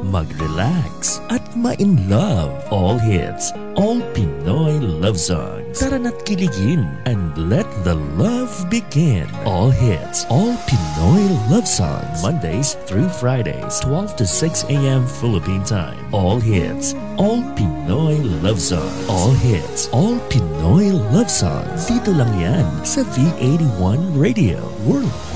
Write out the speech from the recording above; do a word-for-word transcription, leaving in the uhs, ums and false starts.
mag-relax at ma-in love. All hits, all Pinoy love songs. Tara na't kiligin and let the love begin. All hits, all Pinoy love songs. Mondays through Fridays, twelve to six a.m. Philippine time. All hits, all Pinoy love songs. All hits, all Pinoy love songs. Dito lang yan sa V eighty-one Radio World.